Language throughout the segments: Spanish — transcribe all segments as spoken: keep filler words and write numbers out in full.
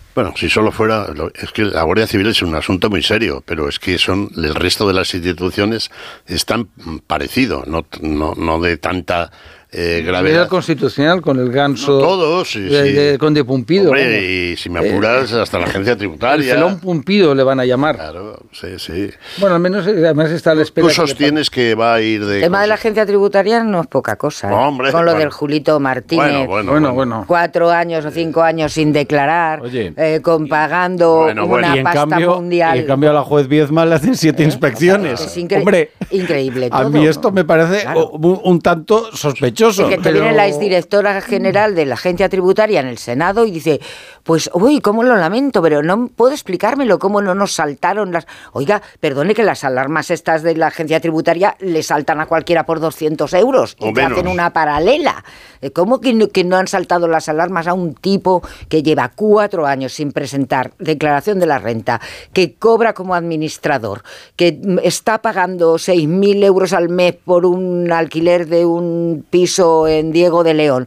Bueno, si solo fuera... Es que la Guardia Civil es un asunto muy serio, pero es que son el resto de las instituciones están parecidos, no, no, no de tanta... Eh, gravedad. El Constitucional con el ganso. No todos, sí, de, sí. de Conde Pumpido. Hombre, y si me apuras, eh, hasta la agencia tributaria. El felón Pumpido le van a llamar. Claro, sí, sí. Bueno, al menos además está a la espera. Tú sostienes que, que va a ir de. El tema de la agencia tributaria no es poca cosa. ¿eh? Hombre, con lo bueno. del Julito Martínez. Bueno, bueno, bueno, bueno. bueno. Cuatro años o cinco años sin declarar, Oye, eh, con pagando bueno, una bueno. Y en pasta cambio, mundial. y en cambio a la juez Viezma le hacen siete ¿Eh? inspecciones. Es incre- Hombre, increíble a todo, mí esto ¿no? me parece Claro. un, un tanto sospechoso. Es que te Pero- viene la exdirectora general de la agencia tributaria en el Senado y dice, pues, uy, cómo lo lamento, pero no puedo explicármelo, cómo no nos saltaron las... Oiga, perdone que las alarmas estas de la agencia tributaria le saltan a cualquiera por doscientos euros y O te menos. hacen una paralela. ¿Cómo que no, que no han saltado las alarmas a un tipo que lleva cuatro años sin presentar declaración de la renta, que cobra como administrador, que está pagando seis mil euros al mes por un alquiler de un piso en Diego de León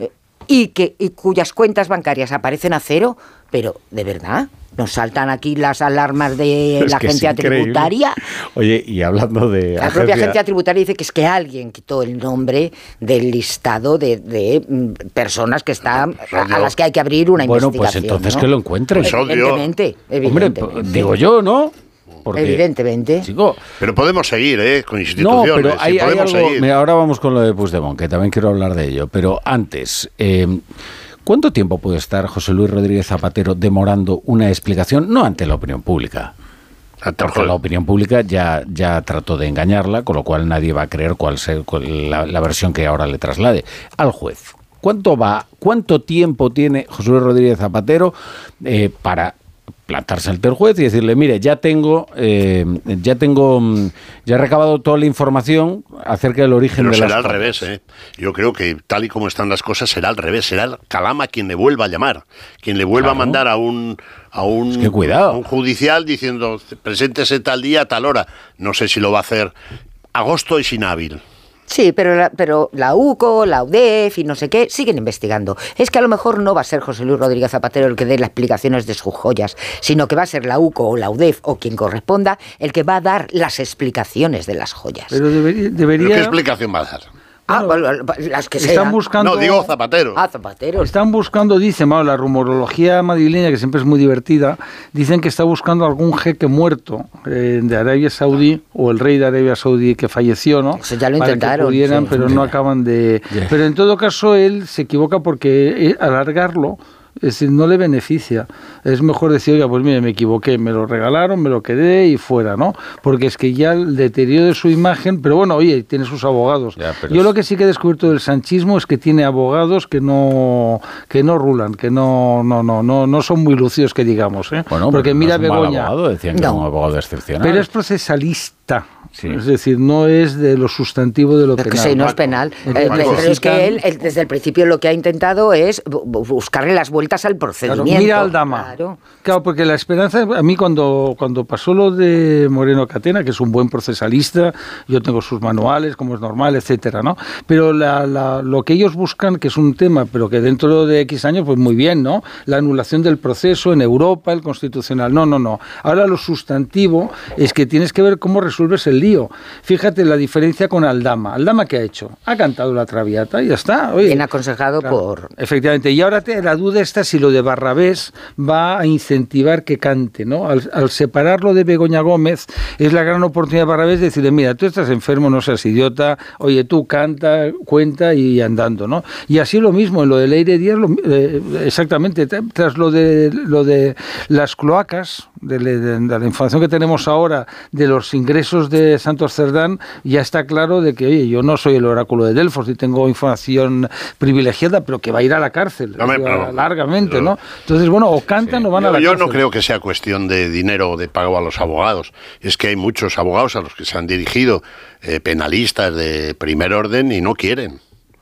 y, que, y cuyas cuentas bancarias aparecen a cero? Pero, ¿de verdad? ¿Nos saltan aquí las alarmas de Es la que es agencia increíble. tributaria? Oye, y hablando de La propia agencia tributaria dice que es que alguien quitó el nombre del listado de, de mm, personas que están a, a las que hay que abrir una Bueno, pues investigación. entonces ¿no? que lo encuentren. Pues obvio. Evidentemente, Hombre, evidentemente. p- digo yo, ¿no? Porque, Evidentemente. chico, Pero podemos seguir, ¿eh? Con no, instituciones. pero sí, hay, hay podemos algo... seguir. Mira, ahora vamos con lo de Puigdemont, que también quiero hablar de ello. Pero antes, eh, ¿cuánto tiempo puede estar José Luis Rodríguez Zapatero demorando una explicación? No ante la opinión pública. Porque la opinión pública ya, ya trató de engañarla, con lo cual nadie va a creer cuál sea cuál la, la versión que ahora le traslade. Al juez, ¿cuánto va, cuánto tiempo tiene José Luis Rodríguez Zapatero eh, para plantarse ante el juez y decirle, mire, ya tengo, eh, ya tengo, ya he recabado toda la información acerca del origen Pero de las será al cosas? revés, ¿eh? Yo creo que tal y como están las cosas será al revés. Será el Calama quien le vuelva a llamar, quien le vuelva Claro. a mandar a un a un, Es que cuidado. a un judicial diciendo preséntese tal día a tal hora. No sé si lo va a hacer. Agosto es inhábil. Sí, pero la, pero la U C O, la U D E F y no sé qué siguen investigando. Es que a lo mejor no va a ser José Luis Rodríguez Zapatero el que dé las explicaciones de sus joyas, sino que va a ser la U C O o la U D E F o quien corresponda el que va a dar las explicaciones de las joyas. Pero debería... debería ¿Pero qué explicación va a dar? ah, bueno, bueno, las que están sean. buscando... No, digo Zapatero. Ah, Zapatero. Están buscando, dicen, bueno, la rumorología madrileña, que siempre es muy divertida, dicen que está buscando algún jeque muerto eh, de Arabia Saudí, o el rey de Arabia Saudí que falleció, ¿no? Eso ya lo Para intentaron, que pudieran, sí. pero no acaban de... Yeah. Pero en todo caso, él se equivoca porque eh, alargarlo, es decir, no le beneficia. Es mejor decir, oiga, pues mire, me equivoqué, me lo regalaron, me lo quedé y fuera, ¿no? Porque es que ya el deterioro de su imagen, pero bueno, oye, tiene sus abogados. Ya, pero Yo es- lo que sí que he descubierto del sanchismo es que tiene abogados que no que no rulan, que no no no no no son muy lucidos, que digamos, ¿eh? Bueno, porque pero mira no es un mal Begoña, abogado, decían que No. era un abogado excepcional. pero es procesalista. Sí. Es decir, no es de lo sustantivo de lo Es que penal. sí, no es penal. Eh, Eh, Paco. pero es que él, él, desde el principio, lo que ha intentado es bu- bu- buscarle las vueltas al Claro, procedimiento. mira al Dama. Claro. Claro, porque la esperanza, a mí cuando, cuando pasó lo de Moreno Catena, que es un buen procesalista, yo tengo sus manuales, como es normal, etcétera, ¿no? Pero la, la, lo que ellos buscan, que es un tema, pero que dentro de X años, pues muy bien, ¿no? La anulación del proceso en Europa, el constitucional. No, no, no. Ahora lo sustantivo es que tienes que ver cómo resuelves el lío. Fíjate la diferencia con Aldama. ¿Aldama qué ha hecho? Ha cantado la Traviata y ya está. Oye, Bien aconsejado claro, por... efectivamente. Y ahora te, la duda está si lo de Barrabés va a incentivar que cante, ¿no? Al, al separarlo de Begoña Gómez, es la gran oportunidad de Barrabés de decirle, mira, tú estás enfermo, no seas idiota, oye, tú canta, cuenta y andando, ¿no? Y así lo mismo, en lo de Leire Díaz, lo, eh, exactamente, tras lo de, lo de las cloacas, de, de, de la información que tenemos ahora de los ingresos de Santos Cerdán, ya está claro de que, oye, yo no soy el oráculo de Delfos y tengo información privilegiada, pero que va a ir a la cárcel, No me- o sea, pero- largamente, pero- ¿no? Entonces, bueno, o cantan Sí. o van a Yo, la yo cárcel. no creo que sea cuestión de dinero o de pago a los abogados. Es que hay muchos abogados a los que se han dirigido eh, penalistas de primer orden y no quieren.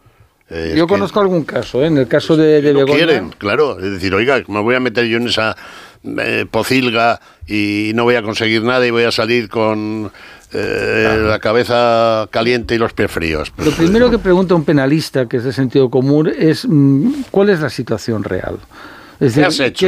Eh, Yo es que conozco algún caso, ¿eh? En el caso de, de no Begoña. quieren, claro. Es decir, oiga, me voy a meter yo en esa eh, pocilga y no voy a conseguir nada y voy a salir con eh, la cabeza caliente y los pies fríos. Pues, Lo primero que pregunta un penalista, que es de sentido común, es mm, ¿cuál es la situación real? Es ¿Qué has hecho?